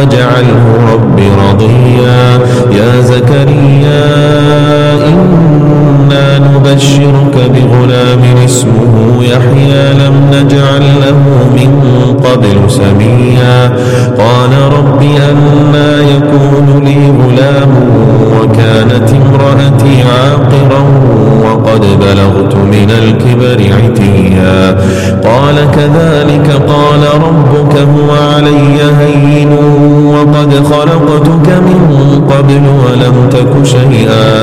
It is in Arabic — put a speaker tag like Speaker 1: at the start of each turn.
Speaker 1: واجعله رب رضيا يا زكريا إنا نبشرك بغلام اسمه يحيى لم نجعل له من قبل سميا قال رب أنى يكون لي غلام وكانت امرأتي عاقرا وقد بلغت من الكبر عتيا قال كذلك قال ربك هو علي هين وقد خلقتك من قبل ولم تك شيئا